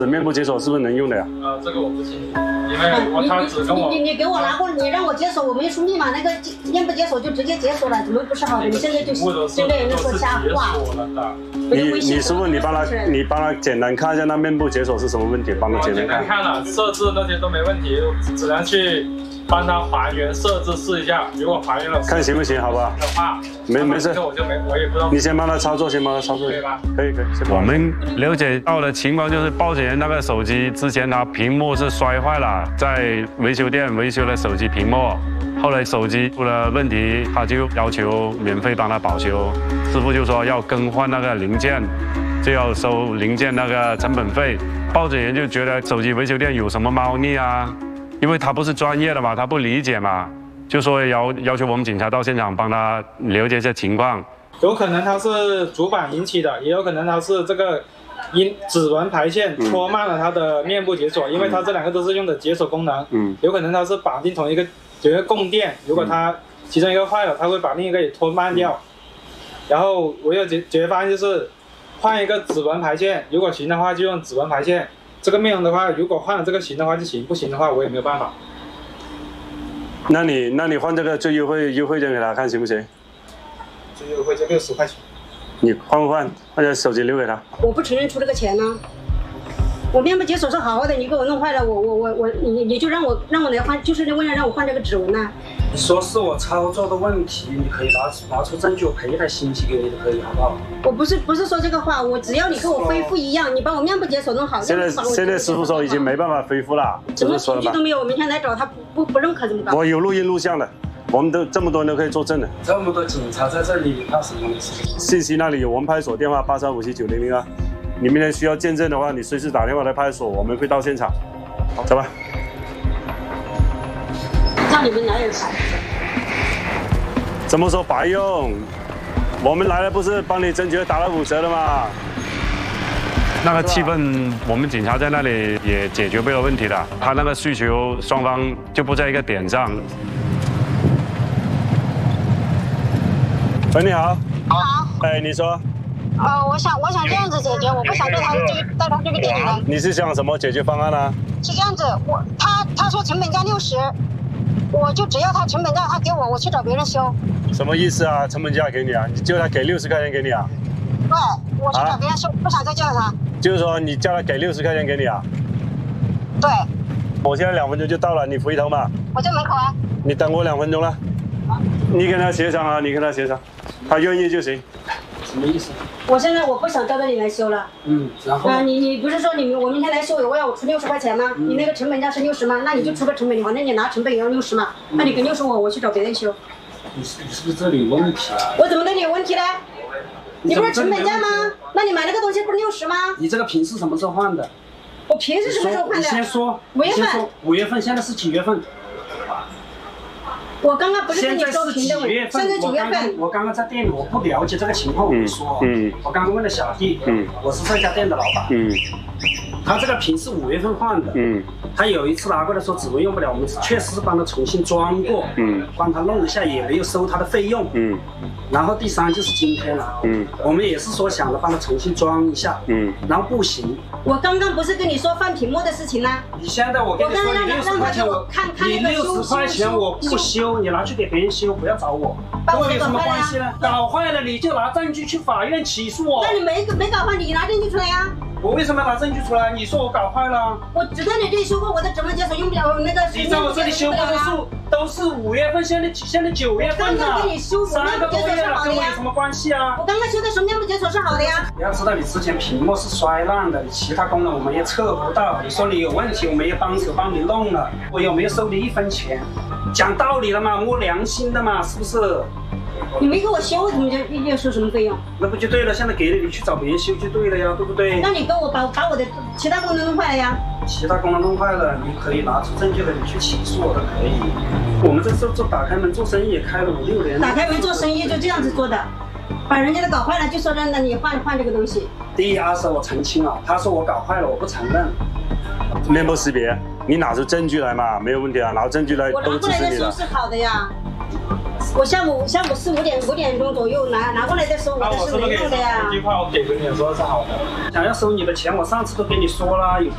面部解锁是不是能用的呀？ 这个我不清楚，因为他只跟我你给我拿过，你让我解锁，我没输密码，那个面部解锁就直接解锁了，怎么不是好的？你现在就现在那说瞎话。 你师傅，你帮他简单看一下那面部解锁是什么问题，帮他简单看了，设置那些都没问题，只能去帮他还原设置试一下，如果还原了， 看行不行，好不好？ 的话， 没事， 我也不知道。 你先帮他操作， 可以吧？ 可以。我们了解到的情况就是，报警人那个手机之前他屏幕是摔坏了，在维修店维修了手机屏幕，后来手机出了问题，他就要求免费帮他保修，师傅就说要更换那个零件，就要收零件那个成本费。报警人就觉得手机维修店有什么猫腻啊？因为他不是专业的嘛，他不理解嘛，就说要求我们警察到现场帮他了解一下情况。 有可能它是主板引起的，也有可能它是这个指纹排线拖慢了它的面部解锁，因为它这两个都是用的解锁功能。有可能它是绑定同一个供电，如果它其中一个坏了，它会把另一个也拖慢掉。然后我有解决方案就是换一个指纹排线，如果行的话就用指纹排线。这个面容的话，如果换了这个行的话就行，不行的话我也没有办法。 那你换这个最优惠点给他看行不行？ 最优惠就60块钱。 你换不换？把手机留给他。我不承认出这个钱呢。我面部解锁是好好的，你给我弄坏了，你就让我来换，就是为了让我换这个指纹呢。 你说是我操作的问题，你可以拿出证据，我赔一台新机给你都可以，好不好？我不是说这个话，我只要你给我恢复一样，你把我面部解锁弄好。 现在师傅说已经没办法恢复了， 什么证据都没有，我明天来找他不认可怎么办？ 我有录音录像的，我们都这么多人都可以作证的。 这么多警察在这里，怕什么？ 信息那里有我们派出所电话83579002，你明天需要见证的话，你随时打电话来派出所，我们会到现场。好，走吧。 让你们哪有钱？ 怎么说白用？我们来了不是帮你争取打了5折的吗？那个气氛，我们警察在那里也解决不了问题的。他那个需求双方就不在一个点上。喂，你好。 好。 哎，你说。 我想这样子解决，我不想带他这个点来。 你是想什么解决方案呢？ 是这样子，他说成本价60，我就只要他成本价，他给我去找别人修。 什么意思啊？成本价给你啊？你就他给60块钱给你啊？ 对，我去找别人修，不想再叫他。 就是说你叫他给60块钱给你啊？ 对。 我现在2分钟就到了，你回头嘛。 我在门口啊。 你等我2分钟了。你跟他协商啊，你跟他协商，他愿意就行。 什么意思？ 我现在我不想到这里来修了。 然后你不是说我明天来修，我要出60块钱吗？你那个成本价是60吗？那你就出个成本，反正你拿成本也要60嘛。那你给60我去找别人修。 你是不是这里有问题啊？ 我怎么那里有问题呢？你不是成本价吗？那你买那个东西不是60吗？ 你这个屏是什么时候换的？ 我屏是什么时候换的？ 你先说。 5月份。 5月份，现在是几月份？ 我刚刚不是跟你说屏的问题，现在9月份。 我刚刚在店里，我不了解这个情况，我没说。我刚刚问了小弟。我是这家店的老板。他这个屏是5月份换的。他有一次拿过来说指纹用不了，我们确实是帮他重新装过。帮他弄一下，也没有收他的费用。然后第3就是今天了。我们也是说想着帮他重新装一下。然后不行。 我刚刚不是跟你说换屏幕的事情呢？ 你现在我跟你说，你60块钱你60块钱我不修，你拿去给别人修，不要找我，跟我有什么关系呢？搞坏了你就拿证据去法院起诉我。 那你没搞坏，你拿证据出来呀？ 我为什么要拿证据出来？你说我搞坏了？ 我只在你这里修过，我的指纹解锁用不了那个。 你在我这里修过的都是5月份，现在9月份了。 我刚刚给你修 3个多月了，跟我有什么关系啊？ 我刚刚修的时候面部解锁是好的呀。 你要知道，你之前屏幕是摔烂的，你其他功能我们也测不到。你说你有问题，我们也帮手帮你弄了，我有没有收你1分钱？讲道理了嘛，摸良心的嘛，是不是？ 你没给我修，怎么要收什么费用？ 那不就对了？现在给了你去找别人修就对了呀，对不对？ 那你给我把我的其他功能弄坏了呀？ 其他功能弄坏了，你可以拿出证据来，你去起诉我都可以。我们这时候打开门做生意也开了5、6年。 打开门做生意就这样子做的，把人家的搞坏了就说让你换这个东西。 第2是我澄清了，他说我搞坏了，我不承认。 面部识别，你拿出证据来嘛，没有问题啊，拿出证据来都支持你的。 我拿过来的时候是好的呀。我下午4、5点钟左右拿过来的时候，我的是没用的呀。 这句话我给过你说是好的。 想要收你的钱，我上次都跟你说了，有